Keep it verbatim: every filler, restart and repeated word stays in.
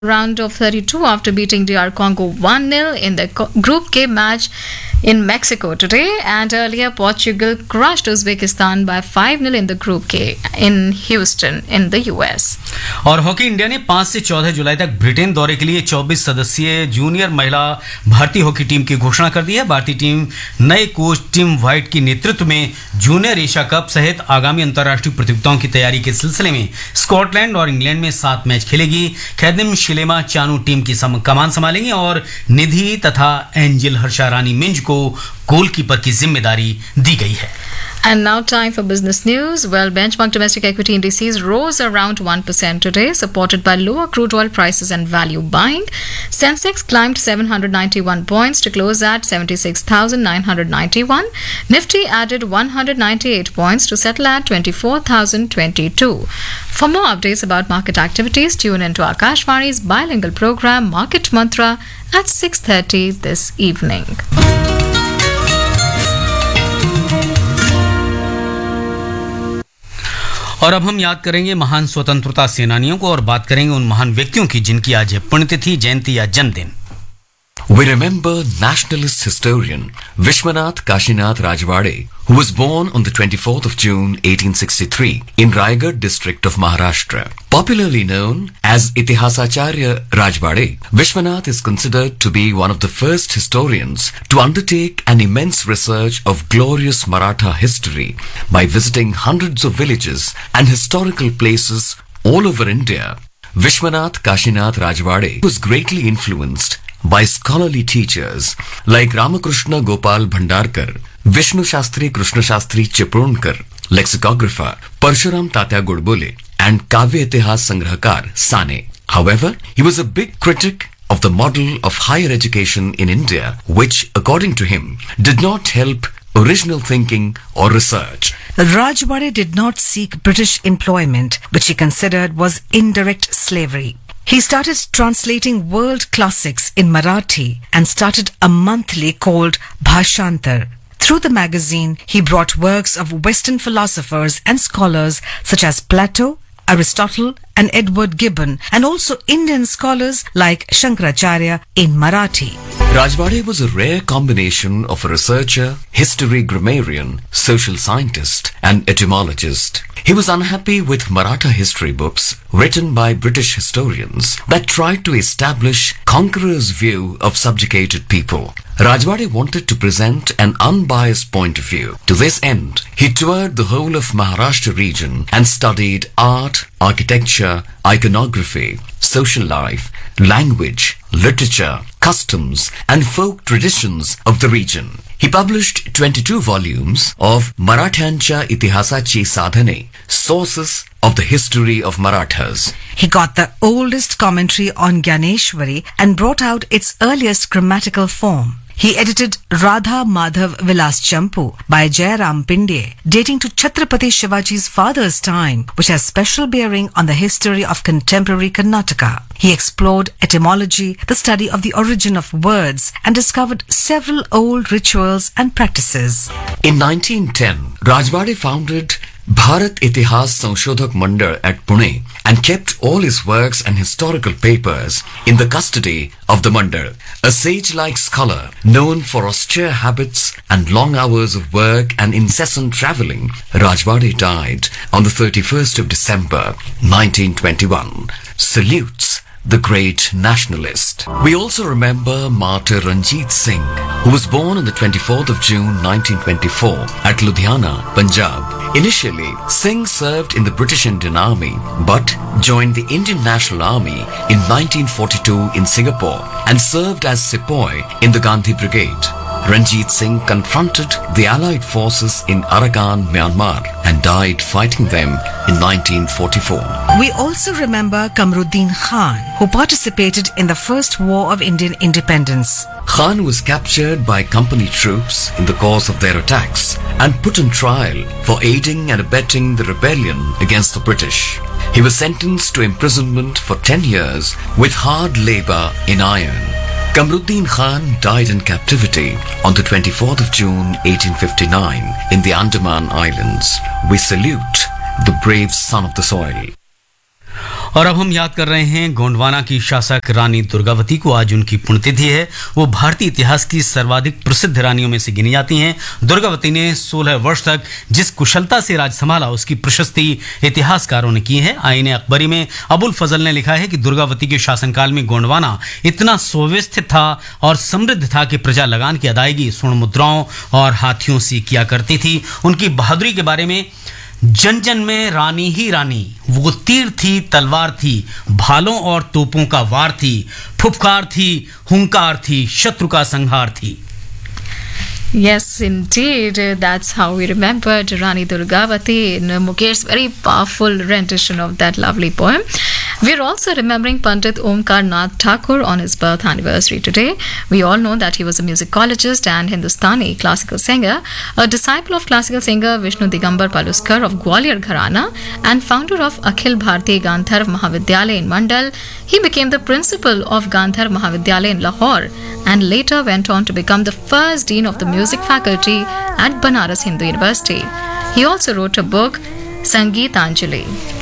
round of thirty-two after beating D R Congo one nil in the co- Group K match in Mexico today, and earlier Portugal crushed Uzbekistan by five nil in the Group K in Houston in the U S. और hockey India ने पाँच से चौदह जुलाई तक Britain दौरे के लिए चौबीस सदस्यीय जूनियर महिला भारतीय हॉकी टीम की घोषणा कर दी है। भारतीय टीम नए कोच टिम व्हाइट के नेतृत्व में जूनियर एशिया कप सहित आगामी अंतर्राष्ट्रीय प्रतियोगिताओं की तैयारी के सिलसिले में स्कॉटलैंड और इंग्लैंड में सात मैच खेलेगी। खैदिम शिलेमा चानू टीम की सम, कमान संभालेंगी और निधि तथा एंजिल हर्षारानी मिंज को गोलकीपर की जिम्मेदारी दी गई है। And now time for business news. Well, benchmark domestic equity indices rose around one percent today, supported by lower crude oil prices and value buying. Sensex climbed seven hundred ninety-one points to close at seventy-six thousand nine hundred ninety-one. Nifty added one hundred ninety-eight points to settle at twenty-four thousand twenty-two. For more updates about market activities, tune into Akashvani's bilingual program Market Mantra at six thirty this evening. और अब हम याद करेंगे महान स्वतंत्रता सेनानियों को और बात करेंगे उन महान व्यक्तियों की जिनकी आज है पुण्यतिथि, जयंती या जन्मदिन। We remember nationalist historian Vishwanath Kashinath Rajwade, who was born on the twenty-fourth of June eighteen sixty-three in Raigad district of Maharashtra. Popularly known as Itihasacharya Rajwade, Vishwanath is considered to be one of the first historians to undertake an immense research of glorious Maratha history by visiting hundreds of villages and historical places all over India. Vishwanath Kashinath Rajwade was greatly influenced by scholarly teachers like Ramakrishna Gopal Bhandarkar, Vishnu Shastri Krishna Shastri Chipronkar, lexicographer Parshuram Tatya Godbole, and Kavya Itihas Sangrahakar Sane. However, he was a big critic of the model of higher education in India, which, according to him, did not help original thinking or research. Rajwade did not seek British employment, which he considered was indirect slavery. He started translating world classics in Marathi and started a monthly called Bhashantar. Through the magazine, he brought works of Western philosophers and scholars such as Plato, Aristotle, and Edward Gibbon, and also Indian scholars like Shankaracharya in Marathi. Rajwade was a rare combination of a researcher, history grammarian, social scientist, and etymologist. He was unhappy with Maratha history books written by British historians that tried to establish conqueror's view of subjugated people. Rajwade wanted to present an unbiased point of view. To this end, he toured the whole of Maharashtra region and studied art, architecture, iconography, social life, language, literature, customs, and folk traditions of the region. He published twenty-two volumes of Marathancha Itihasachi Sadhane, Sources of the History of Marathas. He got the oldest commentary on Gyaneshwari and brought out its earliest grammatical form. He edited Radha Madhav Vilas Champu by Jairam Pinde, dating to Chhatrapati Shivaji's father's time, which has special bearing on the history of contemporary Karnataka. He explored etymology, the study of the origin of words, and discovered several old rituals and practices. In nineteen ten, Rajwade founded Bharat Itihas Sanshodhak Mandal at Pune and kept all his works and historical papers in the custody of the Mandal. A sage-like scholar known for austere habits and long hours of work and incessant travelling, Rajwade died on the thirty-first of December nineteen twenty-one. Salutes the great nationalist. We also remember Martyr Ranjit Singh, who was born on the twenty-fourth of June nineteen twenty-four at Ludhiana, Punjab. Initially, Singh served in the British Indian Army, but joined the Indian National Army in nineteen forty-two in Singapore and served as sepoy in the Gandhi Brigade. Ranjit Singh confronted the Allied forces in Arakan, Myanmar, and died fighting them in nineteen forty-four. We also remember Kamruddin Khan, who participated in the First War of Indian Independence. Khan was captured by company troops in the course of their attacks and put on trial for aiding and abetting the rebellion against the British. He was sentenced to imprisonment for ten years with hard labour in iron. Kamruddin Khan died in captivity on the twenty-fourth of June eighteen fifty-nine in the Andaman Islands. We salute the brave son of the soil. और अब हम याद कर रहे हैं गोंडवाना की शासक रानी दुर्गावती को। आज उनकी पुण्यतिथि है। वो भारतीय इतिहास की सर्वाधिक प्रसिद्ध रानियों में से गिनी जाती हैं। दुर्गावती ने सोलह वर्ष तक जिस कुशलता से राज संभाला उसकी प्रशस्ति इतिहासकारों ने की है। आईने अकबरी में अबुल फजल ने लिखा है कि दुर्गावती के शासनकाल में गोंडवाना इतना सुव्यवस्थित था और समृद्ध था कि प्रजा लगान की अदायगी स्वर्ण मुद्राओं और हाथियों से किया करती थी। उनकी बहादुरी के बारे में जन जन में रानी ही रानी, वो तीर थी, तलवार थी, भालों और तोपों का वार थी, फुफकार थी, हुंकार थी, शत्रु का संहार थी। Yes, indeed. That's how we remembered Rani Durgavati in Mukesh's very powerful rendition of that lovely poem. We're also remembering Pandit Omkar Nath Thakur on his birth anniversary today. We all know that he was a musicologist and Hindustani classical singer, a disciple of classical singer Vishnu Digambar Paluskar of Gwalior Gharana and founder of Akhil Bharatiya Gandharv Mahavidyalaya in Mandal. He became the principal of Gandharv Mahavidyalaya in Lahore and later went on to become the first dean of the music faculty at Banaras Hindu University. He also wrote a book, Sangeet Anjali.